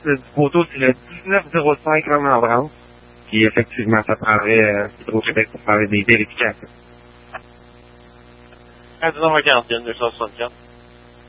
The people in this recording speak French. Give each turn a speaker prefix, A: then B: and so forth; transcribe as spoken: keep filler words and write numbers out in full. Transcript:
A: du poteau, c'est le dix-neuf zéro cinq Remembrance. Puis effectivement, ça prendrait euh, Hydro-Québec pour faire des vérifications.
B: quinze quarante et un, deux cent soixante-quatre.